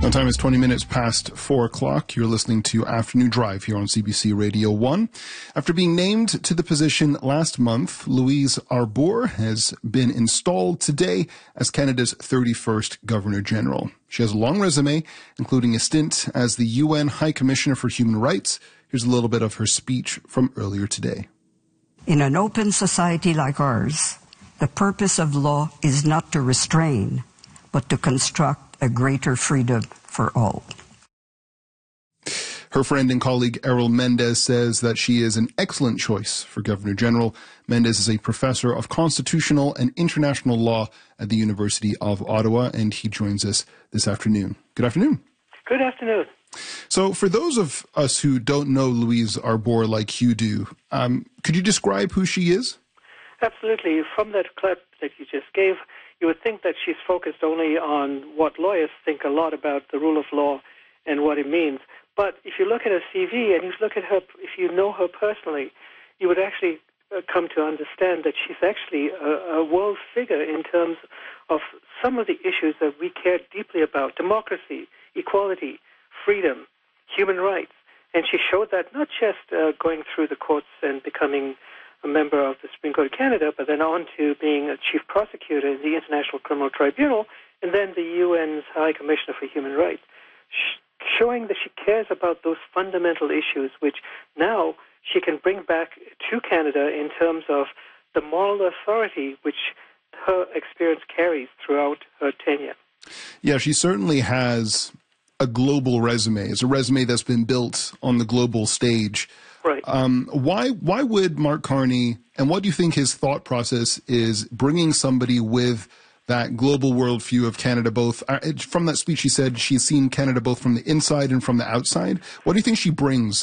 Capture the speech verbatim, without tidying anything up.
Now, time is twenty minutes past four o'clock. You're listening to Afternoon Drive here on C B C Radio one. After being named to the position last month, Louise Arbour has been installed today as Canada's thirty-first Governor-General. She has a long resume, including a stint as the U N High Commissioner for Human Rights. Here's a little bit of her speech from earlier today. In an open society like ours, the purpose of law is not to restrain, but to construct a greater freedom for all. Her friend and colleague Errol Mendez says that she is an excellent choice for Governor-General. Mendez is a professor of constitutional and international law at the University of Ottawa, and he joins us this afternoon. Good afternoon. Good afternoon. So for those of us who don't know Louise Arbour like you do, um, could you describe who she is? Absolutely. From that clip that you just gave, you would think that she's focused only on what lawyers think a lot about the rule of law and what it means. But if you look at her C V and you look at her, if you know her personally, you would actually uh, come to understand that she's actually a, a world figure in terms of some of the issues that we care deeply about: democracy, equality, freedom, human rights. And she showed that not just uh, going through the courts and becoming a member of the Supreme Court of Canada, but then on to being a chief prosecutor in the International Criminal Tribunal, and then the U N's High Commissioner for Human Rights, sh- showing that she cares about those fundamental issues, which now she can bring back to Canada in terms of the moral authority which her experience carries throughout her tenure. Yeah, she certainly has a global resume. It's a resume that's been built on the global stage. Right. Um, why why would Mark Carney, and what do you think his thought process is, bringing somebody with that global worldview of Canada, both uh, from that speech he said she's seen Canada both from the inside and from the outside? What do you think she brings